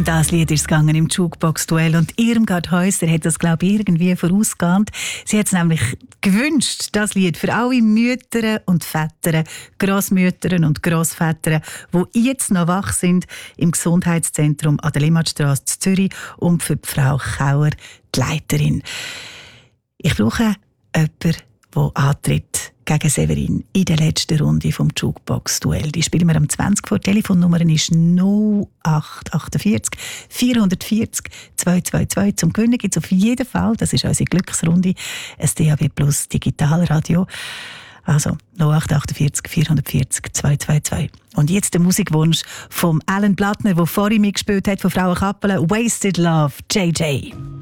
das Lied ist gegangen im Jukebox-Duell und Irmgard Häuser hat das, glaube ich, irgendwie vorausgeahnt. Sie hat es nämlich gewünscht, das Lied für alle Mütter und Väter, Grossmütter und Grossväter, die jetzt noch wach sind im Gesundheitszentrum an der Limmatstrasse in Zürich und für die Frau Kauer, die Leiterin. Ich brauche jemanden, der antritt gegen Severin in der letzten Runde vom Jukebox-Duell. Die spielen wir am 20 vor. Die Telefonnummer ist 0848 440 222. Zum Gewinnen gibt es auf jeden Fall, das ist unsere Glücksrunde, ein DAB Plus Digitalradio. Also 0848 440 222. Und jetzt der Musikwunsch von Alan Blattner, der vorhin mitgespielt hat von Frauenkappelen. Wasted Love, JJ.